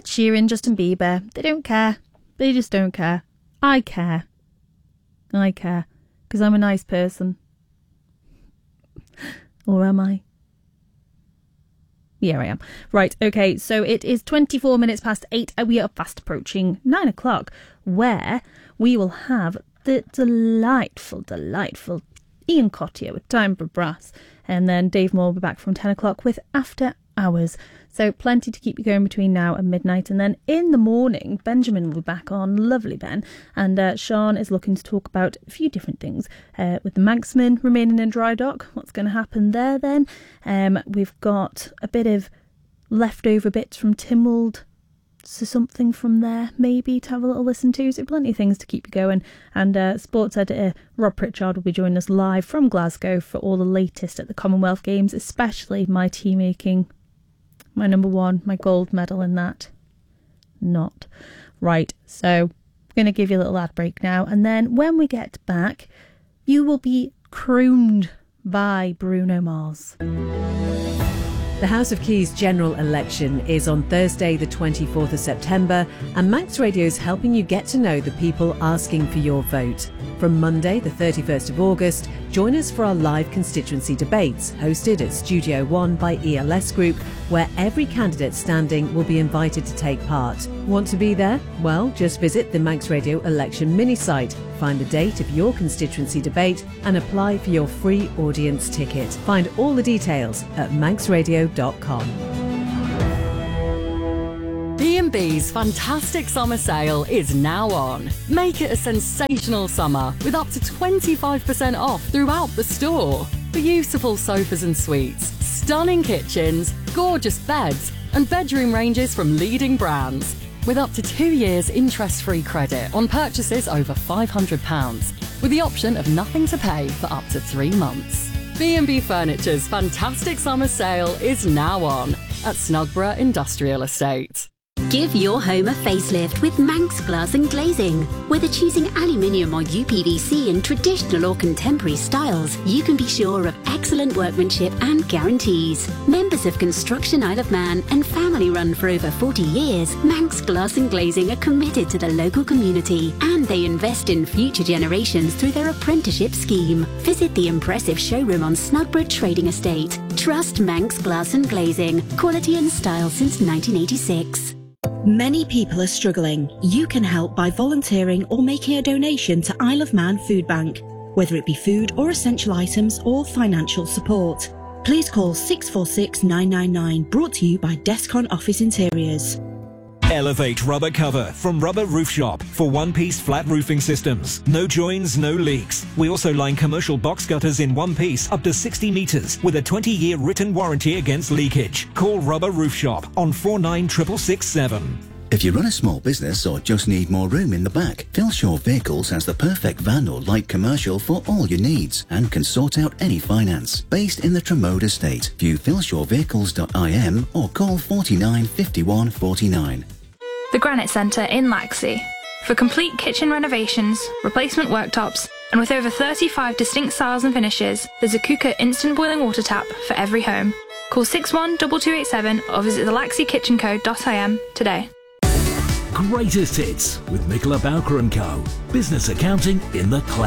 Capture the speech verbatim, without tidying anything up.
Ed Sheeran, Justin Bieber, they don't care. They just don't care. I care. I care. Because I'm a nice person. Or am I? Yeah, I am. Right, okay, so it is twenty-four minutes past eight, and we are fast approaching nine o'clock, where we will have the delightful, delightful Ian Cottier with Time for Brass, and then Dave Moore will be back from ten o'clock with After Hours. So plenty to keep you going between now and midnight, and then in the morning Benjamin will be back on, lovely Ben, and uh, Sean is looking to talk about a few different things uh, with the Manxman remaining in dry dock. What's going to happen there then? Um, we've got a bit of leftover bits from Tynwald, so something from there maybe to have a little listen to. So plenty of things to keep you going, and uh, sports editor Rob Pritchard will be joining us live from Glasgow for all the latest at the Commonwealth Games, especially my tea making. My number one, my gold medal in that. Not. Right, so I'm going to give you a little ad break now, and then when we get back, you will be crooned by Bruno Mars. The House of Keys general election is on Thursday the twenty-fourth of September, and Manx Radio is helping you get to know the people asking for your vote. From Monday the thirty-first of August, join us for our live constituency debates hosted at Studio One by E L S Group, where every candidate standing will be invited to take part. Want to be there? Well, just visit the Manx Radio election mini site, find the date of your constituency debate and apply for your free audience ticket. Find all the details at manx radio dot com. B and B's fantastic summer sale is now on. Make it a sensational summer with up to twenty-five percent off throughout the store. Beautiful sofas and suites, stunning kitchens, gorgeous beds and bedroom ranges from leading brands. With up to two years interest-free credit on purchases over five hundred pounds, with the option of nothing to pay for up to three months. B and B Furniture's fantastic summer sale is now on at Snugborough Industrial Estate. Give your home a facelift with Manx Glass and Glazing. Whether choosing aluminium or U P V C in traditional or contemporary styles, you can be sure of excellent workmanship and guarantees. Members of Construction Isle of Man and family run for over forty years, Manx Glass and Glazing are committed to the local community, and they invest in future generations through their apprenticeship scheme. Visit the impressive showroom on Snugborough Trading Estate. Trust Manx Glass and Glazing. Quality and style since nineteen eighty-six. Many people are struggling. You can help by volunteering or making a donation to Isle of Man Food Bank, whether it be food or essential items or financial support. Please call six four six nine nine nine, brought to you by Descon Office Interiors. Elevate Rubber Cover from Rubber Roof Shop for one-piece flat roofing systems. No joins, no leaks. We also line commercial box gutters in one piece up to sixty metres with a twenty-year written warranty against leakage. Call Rubber Roof Shop on four nine six six six seven. If you run a small business or just need more room in the back, Philshaw Vehicles has the perfect van or light commercial for all your needs and can sort out any finance. Based in the Tremode estate, view philshaw vehicles dot I M or call forty-nine fifty-one forty-nine. The Granite Centre in Laxey. For complete kitchen renovations, replacement worktops, and with over thirty-five distinct styles and finishes, there's a Kuka instant boiling water tap for every home. Call six one two two eight seven or visit the laxey kitchen co dot I M today. Greatest hits with Nicola Bowker and Co. Business accounting in the cloud.